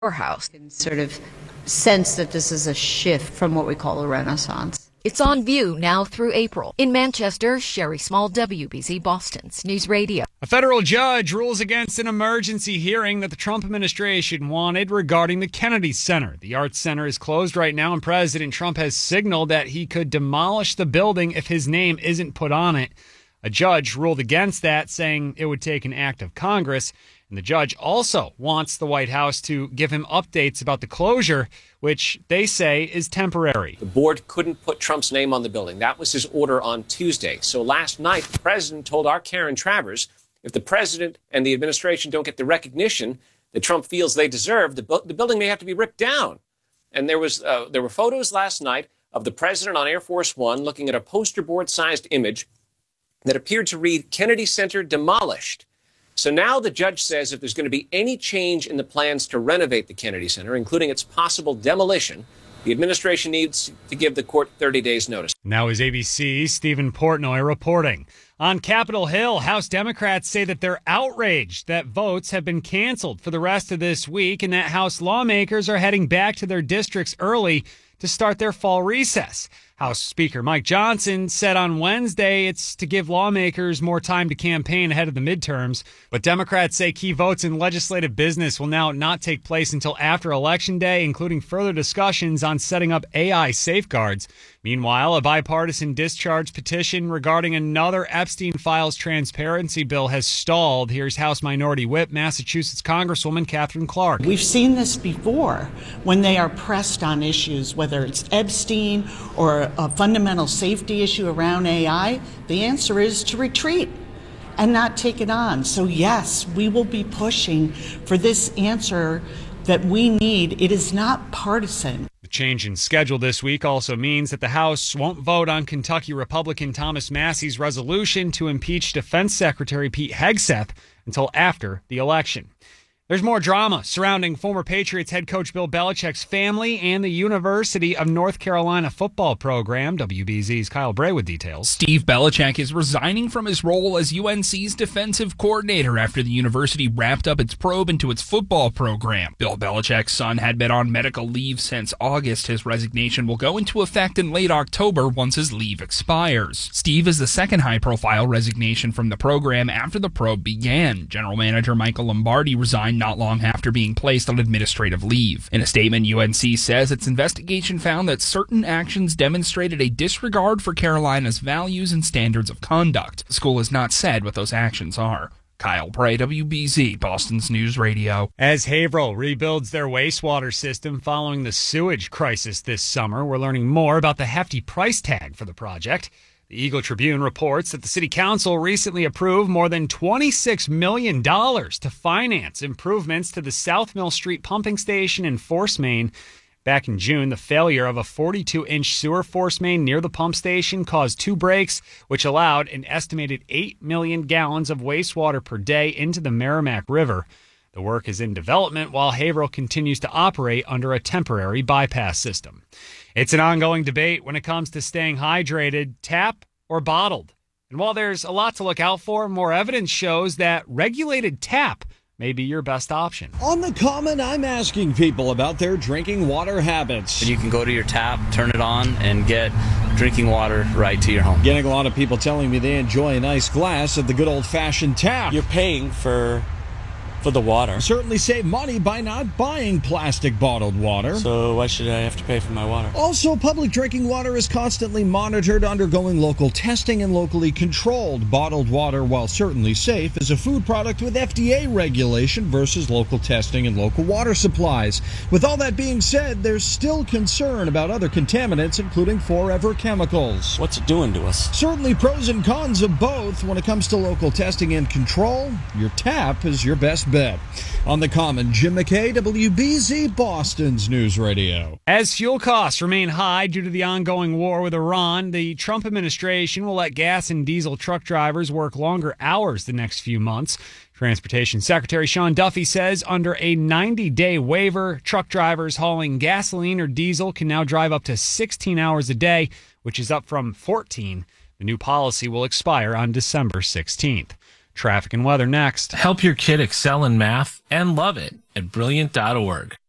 House can sort of sense that this is a shift from what we call a renaissance. It's on view now through April. In Manchester, Sherry Small, WBZ Boston's News Radio. A federal judge rules against an emergency hearing that the Trump administration wanted regarding the Kennedy Center. The Arts Center is closed right now, and President Trump has signaled that he could demolish the building if his name isn't put on it. A judge ruled against that, saying it would take an act of Congress. And the judge also wants the White House to give him updates about the closure, which they say is temporary. The board couldn't put Trump's name on the building. That was his order on Tuesday. So last night, the president told our Karen Travers, if the president and the administration don't get the recognition that Trump feels they deserve, the building may have to be ripped down. And there were photos last night of the president on Air Force One looking at a poster board-sized image that appeared to read Kennedy Center demolished. So now the judge says if there's going to be any change in the plans to renovate the Kennedy Center, including its possible demolition, the administration needs to give the court 30 days notice. Now is ABC's Stephen Portnoy reporting. On Capitol Hill, House Democrats say that they're outraged that votes have been canceled for the rest of this week and that House lawmakers are heading back to their districts early to start their fall recess. House Speaker Mike Johnson said on Wednesday it's to give lawmakers more time to campaign ahead of the midterms. But Democrats say key votes in legislative business will now not take place until after Election Day, including further discussions on setting up AI safeguards. Meanwhile, a bipartisan discharge petition regarding another Epstein Files transparency bill has stalled. Here's House Minority Whip, Massachusetts Congresswoman Catherine Clark. We've seen this before when they are pressed on issues, whether it's Epstein or a fundamental safety issue around AI, the answer is to retreat and not take it on. So yes, we will be pushing for this answer that we need. It is not partisan. The change in schedule this week also means that the House won't vote on Kentucky Republican Thomas Massey's resolution to impeach Defense Secretary Pete Hegseth until after the election. There's more drama surrounding former Patriots head coach Bill Belichick's family and the University of North Carolina football program. WBZ's Kyle Bray with details. Steve Belichick is resigning from his role as UNC's defensive coordinator after the university wrapped up its probe into its football program. Bill Belichick's son had been on medical leave since August. His resignation will go into effect in late October once his leave expires. Steve is the second high-profile resignation from the program after the probe began. General manager Michael Lombardi resigned not long after being placed on administrative leave. In a statement, UNC says its investigation found that certain actions demonstrated a disregard for Carolina's values and standards of conduct. The school has not said what those actions are. Kyle Bray, WBZ, Boston's News Radio. As Haverhill rebuilds their wastewater system following the sewage crisis this summer, we're learning more about the hefty price tag for the project. The Eagle Tribune reports that the City Council recently approved more than $26 million to finance improvements to the South Mill Street pumping station and force main. Back in June, the failure of a 42-inch sewer force main near the pump station caused two breaks, which allowed an estimated 8 million gallons of wastewater per day into the Merrimack River. The work is in development while Haverhill continues to operate under a temporary bypass system. It's an ongoing debate when it comes to staying hydrated, tap or bottled. And while there's a lot to look out for, more evidence shows that regulated tap may be your best option. On The Common, I'm asking people about their drinking water habits. You can go to your tap, turn it on, and get drinking water right to your home. Getting a lot of people telling me they enjoy a nice glass of the good old-fashioned tap. You're paying for the water. Certainly save money by not buying plastic bottled water. So why should I have to pay for my water? Also, public drinking water is constantly monitored, undergoing local testing and locally controlled. Bottled water, while certainly safe, is a food product with FDA regulation versus local testing and local water supplies. With all that being said, there's still concern about other contaminants, including forever chemicals. What's it doing to us? Certainly pros and cons of both. When it comes to local testing and control, your tap is your best bet. On The Common, Jim McKay, WBZ, Boston's News Radio. As fuel costs remain high due to the ongoing war with Iran, the Trump administration will let gas and diesel truck drivers work longer hours the next few months. Transportation Secretary Sean Duffy says under a 90-day waiver, truck drivers hauling gasoline or diesel can now drive up to 16 hours a day, which is up from 14. The new policy will expire on December 16th. Traffic and weather next. Help your kid excel in math and love it at Brilliant.org.